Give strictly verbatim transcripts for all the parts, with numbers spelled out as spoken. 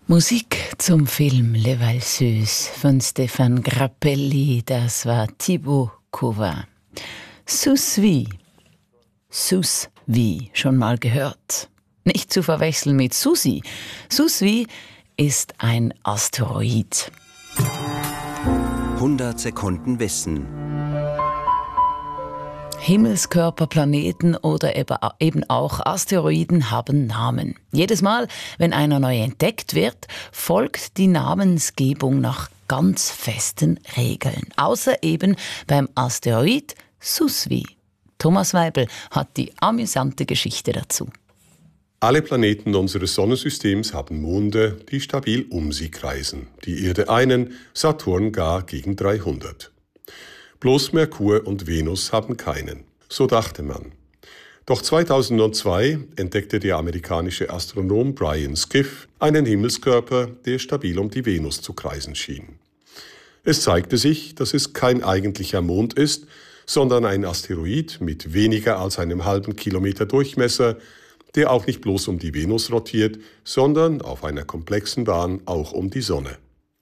Musik zum Film Le Valseuse von Stéphane Grappelli, das war Thibaut Courvin. Sous Vie. Sous Vie, schon mal gehört. Nicht zu verwechseln mit Susi. Sous Vie ist ein Asteroid. hundert Sekunden Wissen. Himmelskörper, Planeten oder eben auch Asteroiden haben Namen. Jedes Mal, wenn einer neu entdeckt wird, folgt die Namensgebung nach ganz festen Regeln. Außer eben beim Asteroid Sous Vie. Thomas Weibel hat die amüsante Geschichte dazu. Alle Planeten unseres Sonnensystems haben Monde, die stabil um sie kreisen. Die Erde einen, Saturn gar gegen dreihundert. Bloß Merkur und Venus haben keinen. So dachte man. Doch zweitausendzwei entdeckte der amerikanische Astronom Brian Skiff einen Himmelskörper, der stabil um die Venus zu kreisen schien. Es zeigte sich, dass es kein eigentlicher Mond ist, sondern ein Asteroid mit weniger als einem halben Kilometer Durchmesser, der auch nicht bloß um die Venus rotiert, sondern auf einer komplexen Bahn auch um die Sonne.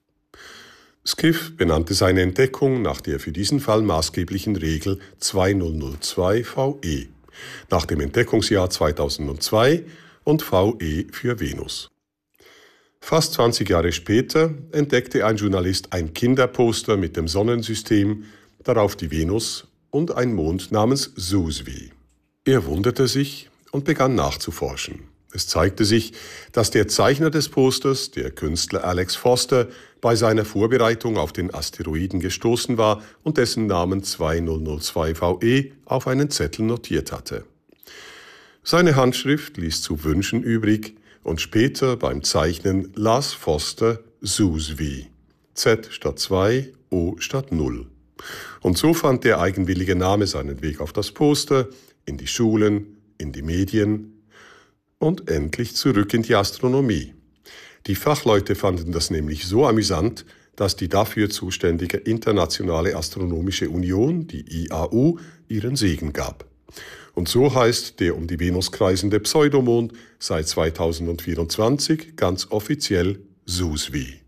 Skiff benannte seine Entdeckung nach der für diesen Fall maßgeblichen Regel zweitausendzwei V E, nach dem Entdeckungsjahr zweitausendzwei und V E für Venus. Fast zwanzig Jahre später entdeckte ein Journalist ein Kinderposter mit dem Sonnensystem, darauf die Venus und ein Mond namens Sous Vie. Er wunderte sich und begann nachzuforschen. Es zeigte sich, dass der Zeichner des Posters, der Künstler Alex Foster, bei seiner Vorbereitung auf den Asteroiden gestoßen war und dessen Namen zweitausendzwei V E auf einen Zettel notiert hatte. Seine Handschrift ließ zu wünschen übrig und später beim Zeichnen las Foster Sous Vie. Z statt zwei, O statt null. Und so fand der eigenwillige Name seinen Weg auf das Poster, in die Schulen, in die Medien und endlich zurück in die Astronomie. Die Fachleute fanden das nämlich so amüsant, dass die dafür zuständige Internationale Astronomische Union, die I A U, ihren Segen gab. Und so heißt der um die Venus kreisende Pseudomond seit zweitausendvierundzwanzig ganz offiziell Sous Vie.